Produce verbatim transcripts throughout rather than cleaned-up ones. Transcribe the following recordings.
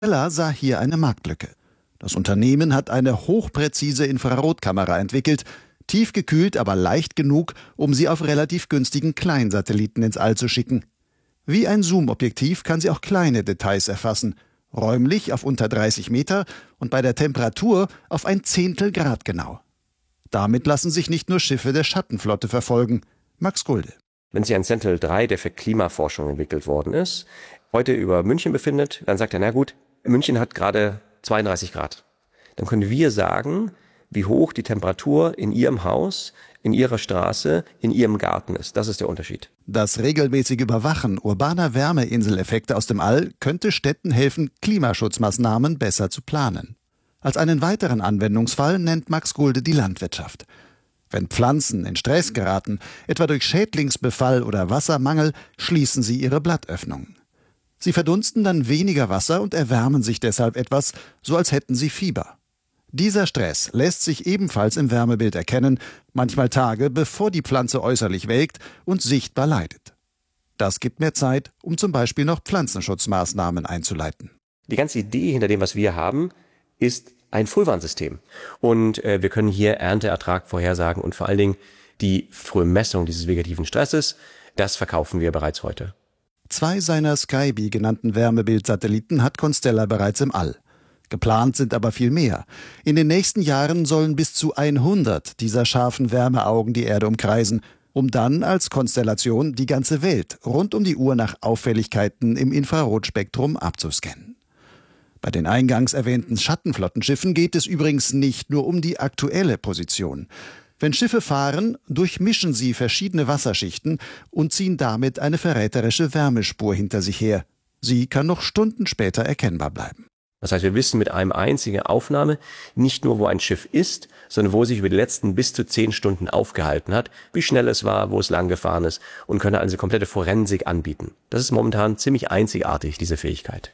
Constella sah hier eine Marktlücke. Das Unternehmen hat eine hochpräzise Infrarotkamera entwickelt, tiefgekühlt, aber leicht genug, um sie auf relativ günstigen Kleinsatelliten ins All zu schicken. Wie ein Zoomobjektiv kann sie auch kleine Details erfassen, räumlich auf unter dreißig Meter und bei der Temperatur auf ein Zehntel Grad genau. Damit lassen sich nicht nur Schiffe der Schattenflotte verfolgen. Max Gulde. Wenn sich ein Sentinel drei, der für Klimaforschung entwickelt worden ist, heute über München befindet, dann sagt er, na gut, München hat gerade zweiunddreißig Grad. Dann können wir sagen, wie hoch die Temperatur in Ihrem Haus, in Ihrer Straße, in Ihrem Garten ist. Das ist der Unterschied. Das regelmäßige Überwachen urbaner Wärmeinseleffekte aus dem All könnte Städten helfen, Klimaschutzmaßnahmen besser zu planen. Als einen weiteren Anwendungsfall nennt Max Gulde die Landwirtschaft. Wenn Pflanzen in Stress geraten, etwa durch Schädlingsbefall oder Wassermangel, schließen sie ihre Blattöffnungen. Sie verdunsten dann weniger Wasser und erwärmen sich deshalb etwas, so als hätten sie Fieber. Dieser Stress lässt sich ebenfalls im Wärmebild erkennen, manchmal Tage, bevor die Pflanze äußerlich welkt und sichtbar leidet. Das gibt mehr Zeit, um zum Beispiel noch Pflanzenschutzmaßnahmen einzuleiten. Die ganze Idee hinter dem, was wir haben, ist ein Fullwarnsystem. Und äh, wir können hier Ernteertrag vorhersagen und vor allen Dingen die frühe Messung dieses vegetativen Stresses, das verkaufen wir bereits heute. Zwei seiner Skybee genannten Wärmebildsatelliten hat Constella bereits im All. Geplant sind aber viel mehr. In den nächsten Jahren sollen bis zu hundert dieser scharfen Wärmeaugen die Erde umkreisen, um dann als Konstellation die ganze Welt rund um die Uhr nach Auffälligkeiten im Infrarotspektrum abzuscannen. Bei den eingangs erwähnten Schattenflottenschiffen geht es übrigens nicht nur um die aktuelle Position. Wenn Schiffe fahren, durchmischen sie verschiedene Wasserschichten und ziehen damit eine verräterische Wärmespur hinter sich her. Sie kann noch Stunden später erkennbar bleiben. Das heißt, wir wissen mit einer einzigen Aufnahme nicht nur, wo ein Schiff ist, sondern wo es sich über die letzten bis zu zehn Stunden aufgehalten hat, wie schnell es war, wo es lang gefahren ist und können also komplette Forensik anbieten. Das ist momentan ziemlich einzigartig, diese Fähigkeit.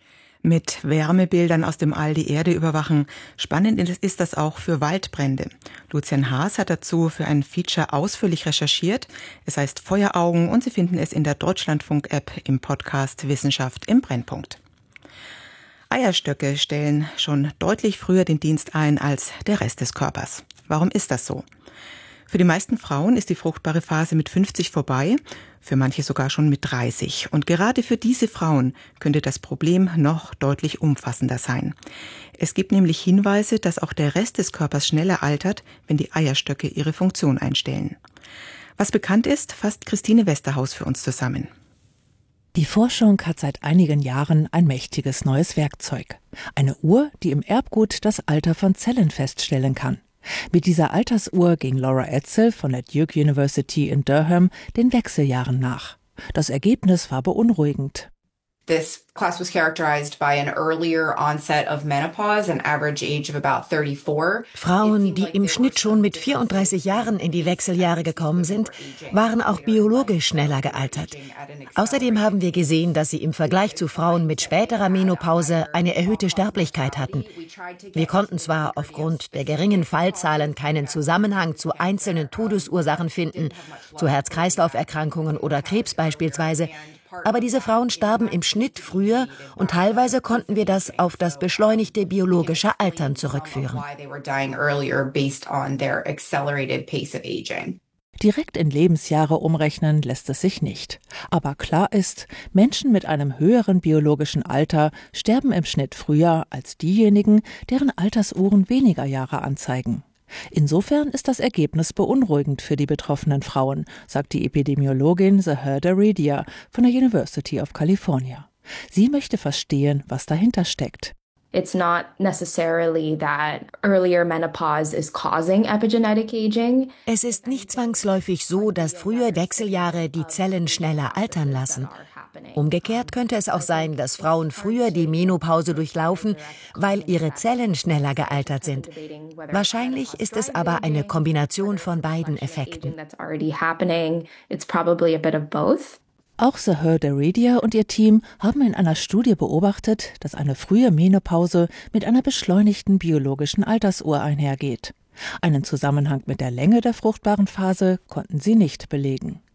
Mit Wärmebildern aus dem All die Erde überwachen. Spannend ist das auch für Waldbrände. Lucian Haas hat dazu für ein Feature ausführlich recherchiert. Es heißt Feueraugen und Sie finden es in der Deutschlandfunk-App im Podcast Wissenschaft im Brennpunkt. Eierstöcke stellen schon deutlich früher den Dienst ein als der Rest des Körpers. Warum ist das so? Für die meisten Frauen ist die fruchtbare Phase mit fünfzig vorbei, für manche sogar schon mit dreißig. Und gerade für diese Frauen könnte das Problem noch deutlich umfassender sein. Es gibt nämlich Hinweise, dass auch der Rest des Körpers schneller altert, wenn die Eierstöcke ihre Funktion einstellen. Was bekannt ist, fasst Christine Westerhaus für uns zusammen. Die Forschung hat seit einigen Jahren ein mächtiges neues Werkzeug. Eine Uhr, die im Erbgut das Alter von Zellen feststellen kann. Mit dieser Altersuhr ging Laura Edsel von der Duke University in Durham den Wechseljahren nach. Das Ergebnis war beunruhigend. This class was characterized by an earlier onset of menopause, an average age of about thirty-four. Frauen, die im Schnitt schon mit vierunddreißig Jahren in die Wechseljahre gekommen sind, waren auch biologisch schneller gealtert. Außerdem haben wir gesehen, dass sie im Vergleich zu Frauen mit späterer Menopause eine erhöhte Sterblichkeit hatten. Wir konnten zwar aufgrund der geringen Fallzahlen keinen Zusammenhang zu einzelnen Todesursachen finden, zu Herz-Kreislauf-Erkrankungen oder Krebs beispielsweise, aber diese Frauen starben im Schnitt früher und teilweise konnten wir das auf das beschleunigte biologische Altern zurückführen. Direkt in Lebensjahre umrechnen lässt es sich nicht. Aber klar ist, Menschen mit einem höheren biologischen Alter sterben im Schnitt früher als diejenigen, deren Altersuhren weniger Jahre anzeigen. Insofern ist das Ergebnis beunruhigend für die betroffenen Frauen, sagt die Epidemiologin Zahirda Redia von der University of California. Sie möchte verstehen, was dahinter steckt. It's not necessarily that earlier menopause is causing epigenetic aging. Es ist nicht zwangsläufig so, dass frühe Wechseljahre die Zellen schneller altern lassen. Umgekehrt könnte es auch sein, dass Frauen früher die Menopause durchlaufen, weil ihre Zellen schneller gealtert sind. Wahrscheinlich ist es aber eine Kombination von beiden Effekten. Auch Zahirda Redia und ihr Team haben in einer Studie beobachtet, dass eine frühe Menopause mit einer beschleunigten biologischen Altersuhr einhergeht. Einen Zusammenhang mit der Länge der fruchtbaren Phase konnten sie nicht belegen.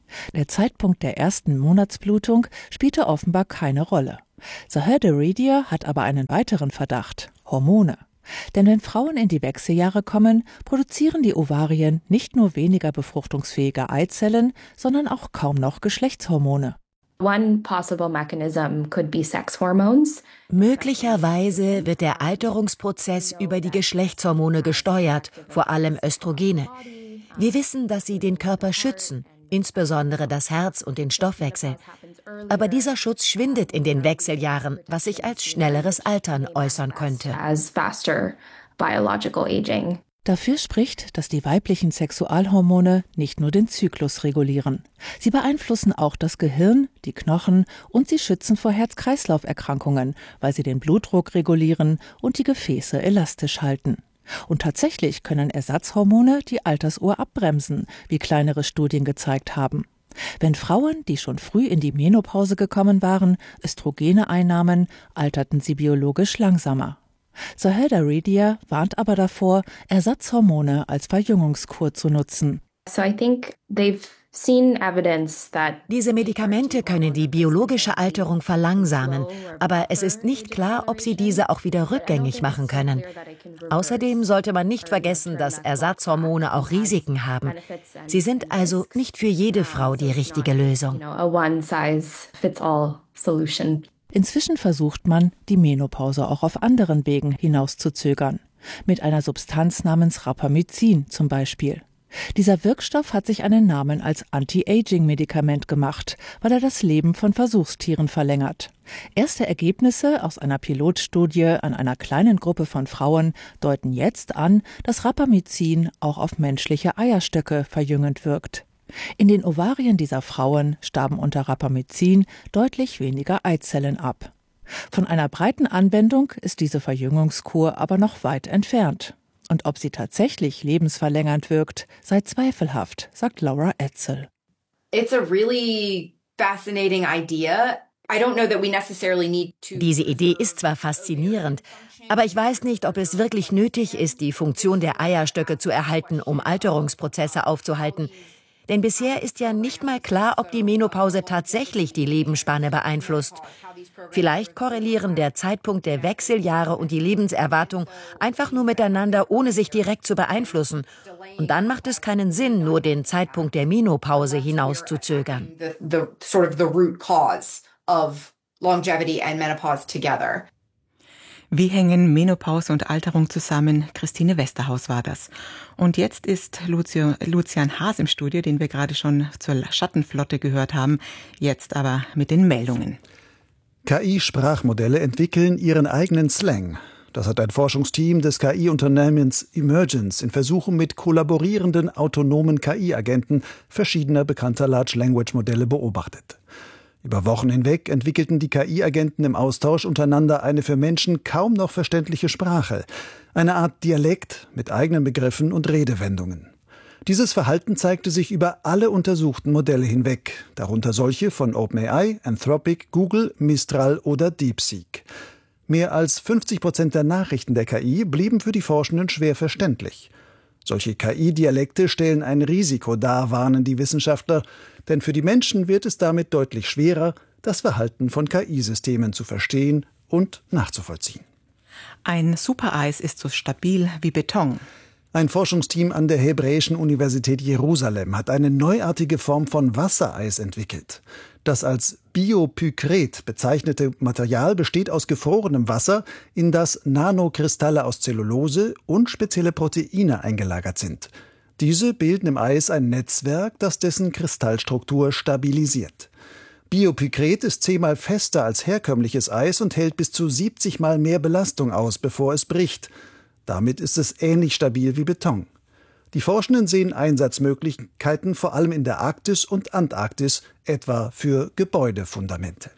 Der Zeitpunkt der ersten Monatsblutung spielte offenbar keine Rolle. Zaheda Ridia hat aber einen weiteren Verdacht: Hormone. Denn wenn Frauen in die Wechseljahre kommen, produzieren die Ovarien nicht nur weniger befruchtungsfähige Eizellen, sondern auch kaum noch Geschlechtshormone. One possible mechanism could be sex hormones. Möglicherweise wird der Alterungsprozess über die Geschlechtshormone gesteuert, vor allem Östrogene. Wir wissen, dass sie den Körper schützen, insbesondere das Herz und den Stoffwechsel. Aber dieser Schutz schwindet in den Wechseljahren, was sich als schnelleres Altern äußern könnte. As faster biological aging. Dafür spricht, dass die weiblichen Sexualhormone nicht nur den Zyklus regulieren. Sie beeinflussen auch das Gehirn, die Knochen und sie schützen vor Herz-Kreislauf-Erkrankungen, weil sie den Blutdruck regulieren und die Gefäße elastisch halten. Und tatsächlich können Ersatzhormone die Altersuhr abbremsen, wie kleinere Studien gezeigt haben. Wenn Frauen, die schon früh in die Menopause gekommen waren, Östrogene einnahmen, alterten sie biologisch langsamer. Zaheda Ridia warnt aber davor, Ersatzhormone als Verjüngungskur zu nutzen. So I think they've seen evidence that Diese Medikamente können die biologische Alterung verlangsamen, aber es ist nicht klar, ob sie diese auch wieder rückgängig machen können. Außerdem sollte man nicht vergessen, dass Ersatzhormone auch Risiken haben. Sie sind also nicht für jede Frau die richtige Lösung. a one size fits all solution. Inzwischen versucht man, die Menopause auch auf anderen Wegen hinauszuzögern. Mit einer Substanz namens Rapamycin zum Beispiel. Dieser Wirkstoff hat sich einen Namen als Anti-Aging-Medikament gemacht, weil er das Leben von Versuchstieren verlängert. Erste Ergebnisse aus einer Pilotstudie an einer kleinen Gruppe von Frauen deuten jetzt an, dass Rapamycin auch auf menschliche Eierstöcke verjüngend wirkt. In den Ovarien dieser Frauen starben unter Rapamycin deutlich weniger Eizellen ab. Von einer breiten Anwendung ist diese Verjüngungskur aber noch weit entfernt. Und ob sie tatsächlich lebensverlängernd wirkt, sei zweifelhaft, sagt Laura Etzel. It's a really fascinating idea. I don't know that we necessarily need to. Diese Idee ist zwar faszinierend, aber ich weiß nicht, ob es wirklich nötig ist, die Funktion der Eierstöcke zu erhalten, um Alterungsprozesse aufzuhalten. Denn bisher ist ja nicht mal klar, ob die Menopause tatsächlich die Lebensspanne beeinflusst. Vielleicht korrelieren der Zeitpunkt der Wechseljahre und die Lebenserwartung einfach nur miteinander, ohne sich direkt zu beeinflussen. Und dann macht es keinen Sinn, nur den Zeitpunkt der Menopause hinauszuzögern. The, the sort of the root cause of longevity and menopause together. Wie hängen Menopause und Alterung zusammen? Christine Westerhaus war das. Und jetzt ist Lucio, Lucian Haas im Studio, den wir gerade schon zur Schattenflotte gehört haben. Jetzt aber mit den Meldungen. K I-Sprachmodelle entwickeln ihren eigenen Slang. Das hat ein Forschungsteam des K I-Unternehmens Emergence in Versuchen mit kollaborierenden autonomen K I-Agenten verschiedener bekannter Large-Language-Modelle beobachtet. Über Wochen hinweg entwickelten die K I-Agenten im Austausch untereinander eine für Menschen kaum noch verständliche Sprache, eine Art Dialekt mit eigenen Begriffen und Redewendungen. Dieses Verhalten zeigte sich über alle untersuchten Modelle hinweg, darunter solche von OpenAI, Anthropic, Google, Mistral oder DeepSeek. Mehr als fünfzig Prozent der Nachrichten der K I blieben für die Forschenden schwer verständlich. Solche K I-Dialekte stellen ein Risiko dar, warnen die Wissenschaftler, denn für die Menschen wird es damit deutlich schwerer, das Verhalten von K I-Systemen zu verstehen und nachzuvollziehen. Ein Supereis ist so stabil wie Beton. Ein Forschungsteam an der Hebräischen Universität Jerusalem hat eine neuartige Form von Wassereis entwickelt. Das als Biopykret bezeichnete Material besteht aus gefrorenem Wasser, in das Nanokristalle aus Zellulose und spezielle Proteine eingelagert sind. Diese bilden im Eis ein Netzwerk, das dessen Kristallstruktur stabilisiert. Biopykret ist zehnmal fester als herkömmliches Eis und hält bis zu siebzig Mal mehr Belastung aus, bevor es bricht. Damit ist es ähnlich stabil wie Beton. Die Forschenden sehen Einsatzmöglichkeiten vor allem in der Arktis und Antarktis, etwa für Gebäudefundamente.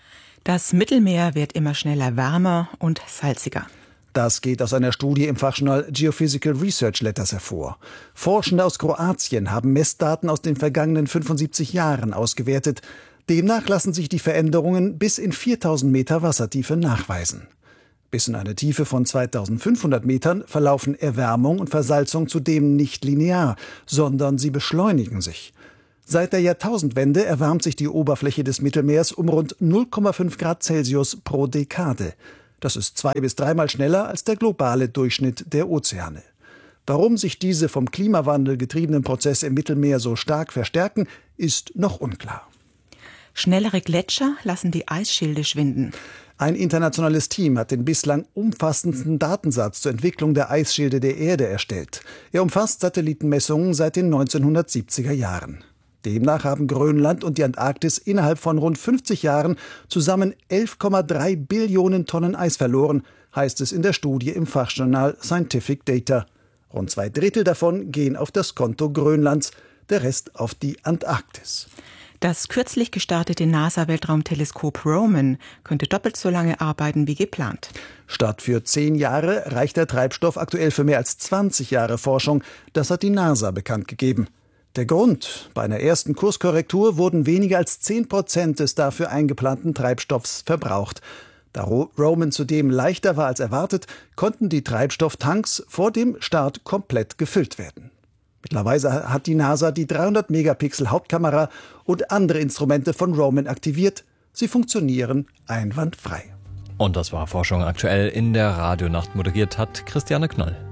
Das Mittelmeer wird immer schneller wärmer und salziger. Das geht aus einer Studie im Fachjournal Geophysical Research Letters hervor. Forschende aus Kroatien haben Messdaten aus den vergangenen fünfundsiebzig Jahren ausgewertet. Demnach lassen sich die Veränderungen bis in viertausend Meter Wassertiefe nachweisen. Bis in eine Tiefe von zweitausendfünfhundert Metern verlaufen Erwärmung und Versalzung zudem nicht linear, sondern sie beschleunigen sich. Seit der Jahrtausendwende erwärmt sich die Oberfläche des Mittelmeers um rund null Komma fünf Grad Celsius pro Dekade. Das ist zwei- bis dreimal schneller als der globale Durchschnitt der Ozeane. Warum sich diese vom Klimawandel getriebenen Prozesse im Mittelmeer so stark verstärken, ist noch unklar. Schnellere Gletscher lassen die Eisschilde schwinden. Ein internationales Team hat den bislang umfassendsten Datensatz zur Entwicklung der Eisschilde der Erde erstellt. Er umfasst Satellitenmessungen seit den neunzehnhundertsiebziger Jahren. Demnach haben Grönland und die Antarktis innerhalb von rund fünfzig Jahren zusammen elf Komma drei Billionen Tonnen Eis verloren, heißt es in der Studie im Fachjournal Scientific Data. Rund zwei Drittel davon gehen auf das Konto Grönlands, der Rest auf die Antarktis. Das kürzlich gestartete NASA-Weltraumteleskop Roman könnte doppelt so lange arbeiten wie geplant. Statt für zehn Jahre reicht der Treibstoff aktuell für mehr als zwanzig Jahre Forschung. Das hat die NASA bekannt gegeben. Der Grund: Bei einer ersten Kurskorrektur wurden weniger als zehn Prozent des dafür eingeplanten Treibstoffs verbraucht. Da Roman zudem leichter war als erwartet, konnten die Treibstofftanks vor dem Start komplett gefüllt werden. Mittlerweile hat die NASA die dreihundert Megapixel Hauptkamera und andere Instrumente von Roman aktiviert. Sie funktionieren einwandfrei. Und das war Forschung aktuell in der Radionacht. Moderiert hat Christiane Knoll.